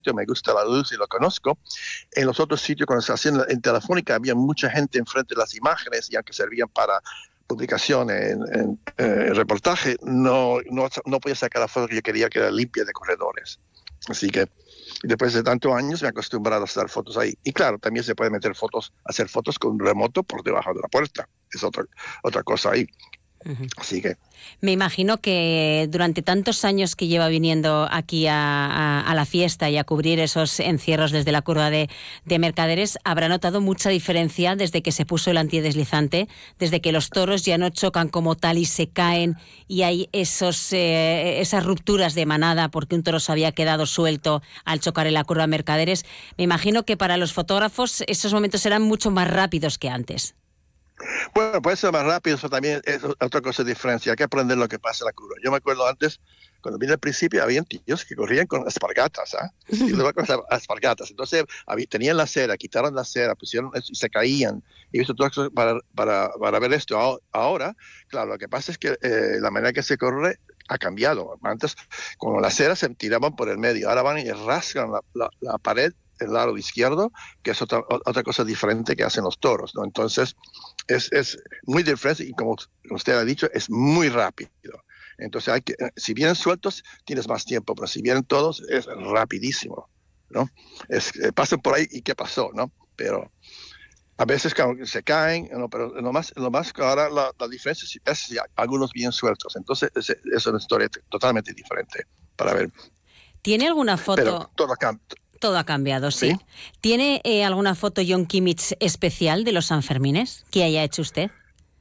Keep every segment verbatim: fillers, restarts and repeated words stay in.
me gusta la luz y lo conozco. En los otros sitios, cuando se hacían en Telefónica, había mucha gente enfrente de las imágenes, ya que servían para publicación, en, en eh, reportaje, no, no, no podía sacar la foto que yo quería, que era limpia de corredores. Así que después de tantos años me he acostumbrado a hacer fotos ahí. Y claro, también se puede meter fotos, hacer fotos con remoto por debajo de la puerta. Es otra, otra cosa ahí. Uh-huh. Así que me imagino que durante tantos años que lleva viniendo aquí a, a, a la fiesta y a cubrir esos encierros desde la curva de, de Mercaderes, habrá notado mucha diferencia desde que se puso el antideslizante, desde que los toros ya no chocan como tal y se caen y hay esos, eh, esas rupturas de manada porque un toro se había quedado suelto al chocar en la curva de Mercaderes. Me imagino que para los fotógrafos esos momentos serán mucho más rápidos que antes. Bueno, puede ser más rápido, eso también es otra cosa de diferencia. Hay que aprender lo que pasa en la curva. Yo me acuerdo antes, cuando vine al principio, había tíos que corrían con espargatas, ¿ah? ¿eh? Y luego con espargatas. Entonces, había, tenían la cera, quitaron la cera, pusieron y se caían. Y he visto todo eso para, para, para ver esto. Ahora, claro, lo que pasa es que eh, la manera que se corre ha cambiado. Antes, con la cera se tiraban por el medio. Ahora van y rasgan la, la, la pared el lado izquierdo, que es otra, otra cosa diferente que hacen los toros, ¿no? Entonces, es, es muy diferente y como usted ha dicho, es muy rápido. Entonces, hay que, si vienen sueltos, tienes más tiempo, pero si vienen todos, es rapidísimo, ¿no? Es, pasan por ahí y qué pasó, ¿no? Pero a veces se caen, ¿no? Pero lo más, lo más que ahora la, la diferencia es, es si algunos bien sueltos. Entonces, es, es una historia totalmente diferente para ver. ¿Tiene alguna foto? Pero todo cambia. Todo ha cambiado, sí. ¿Sí? ¿Tiene eh, alguna foto Jon Kimmich especial de los Sanfermines que haya hecho usted?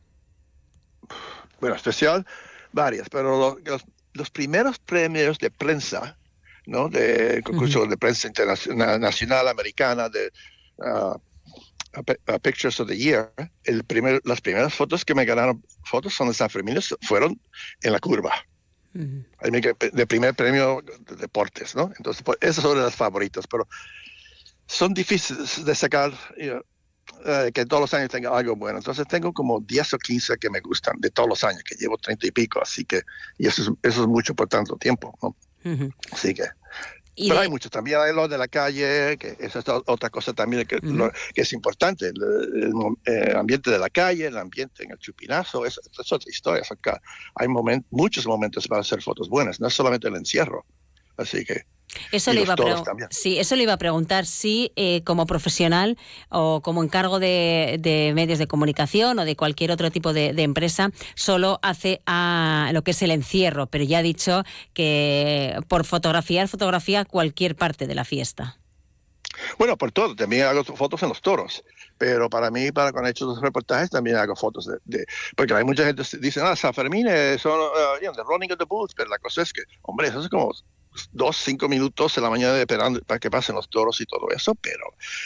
Bueno, especial, varias, pero los, los, los primeros premios de prensa, ¿no? De concurso uh-huh. de prensa internacional, nacional, americana, de uh, a, a Pictures of the Year, el primer, las primeras fotos que me ganaron fotos son de Sanfermines fueron en la curva. Uh-huh. De primer premio de deportes, ¿no? Entonces, pues, esas son las favoritas, pero son difíciles de sacar, you know, uh, que todos los años tenga algo bueno. Entonces, tengo como diez o quince que me gustan de todos los años, que llevo treinta y pico, así que, y eso es, eso es mucho por tanto tiempo, ¿no? Uh-huh. Así que, pero de... hay muchos también, hay lo de la calle, que esa es otra cosa también que, uh-huh. lo, que es importante, el, el, el ambiente de la calle, el ambiente en el Chupinazo, es, es otra historia. Acá hay moment, muchos momentos para hacer fotos buenas, no es solamente el encierro, así que... Eso le, iba a pregu- sí, eso le iba a preguntar si eh, como profesional o como encargo de, de medios de comunicación o de cualquier otro tipo de, de empresa solo hace a lo que es el encierro, pero ya ha dicho que por fotografiar, fotografía cualquier parte de la fiesta. Bueno, por todo, también hago fotos en los toros, pero para mí, para cuando he hecho los reportajes, también hago fotos de, de porque hay mucha gente que dice, ah, San Fermín son uh, you know, the running of the bulls, pero la cosa es que, hombre, eso es como dos, cinco minutos en la mañana esperando para que pasen los toros y todo eso, pero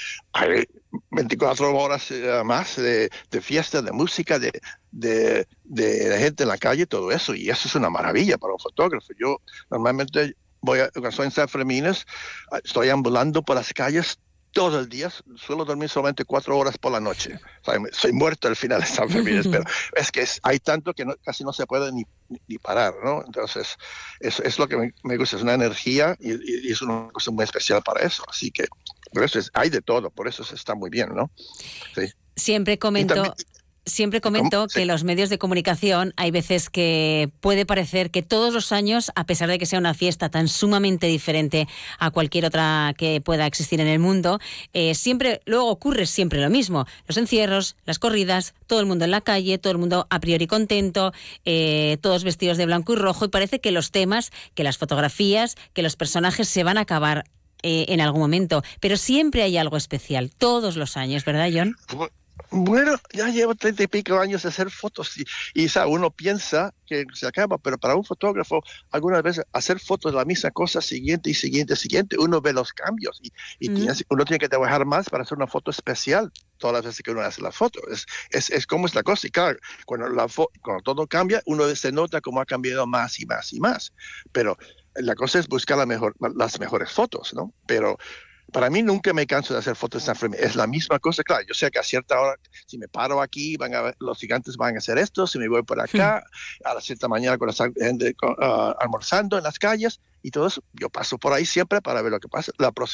hay veinticuatro horas uh, más de, de fiesta, de música, de, de, de, de gente en la calle, todo eso, y eso es una maravilla para un fotógrafo. Yo normalmente voy a, cuando soy en San Fermines, estoy ambulando por las calles todo el día, suelo dormir solamente cuatro horas por la noche. O sea, soy muerto al final de San Fermines, pero es que es, hay tanto que no, casi no se puede ni, ni parar, ¿no? Entonces, eso es lo que me, me gusta, es una energía y, y es una cosa muy especial para eso. Así que, por eso es, hay de todo, por eso se está muy bien, ¿no? Sí. Siempre comento... Siempre comento que los medios de comunicación hay veces que puede parecer que todos los años, a pesar de que sea una fiesta tan sumamente diferente a cualquier otra que pueda existir en el mundo, eh, siempre luego ocurre siempre lo mismo. Los encierros, las corridas, todo el mundo en la calle, todo el mundo a priori contento, eh, todos vestidos de blanco y rojo, y parece que los temas, que las fotografías, que los personajes se van a acabar eh, en algún momento. Pero siempre hay algo especial, todos los años, ¿verdad, Jon? Bueno, ya llevo treinta y pico años de hacer fotos y, y ¿sabes? Uno piensa que se acaba, pero para un fotógrafo algunas veces hacer fotos de la misma cosa siguiente y siguiente, siguiente, uno ve los cambios y, y mm. tiene, uno tiene que trabajar más para hacer una foto especial todas las veces que uno hace la foto. Es, es, es como es la cosa y claro, cuando, la fo- cuando todo cambia, uno se nota cómo ha cambiado más y más y más, pero la cosa es buscar la mejor, las mejores fotos, ¿no? Pero para mí nunca me canso de hacer fotos de San Fermín. Es la misma cosa, claro. Yo sé que a cierta hora, si me paro aquí, van a ver, los gigantes van a hacer esto. Si me voy por acá, sí. a las cierta mañana cuando están uh, almorzando en las calles, y todo eso. Yo paso por ahí siempre para ver lo que pasa. La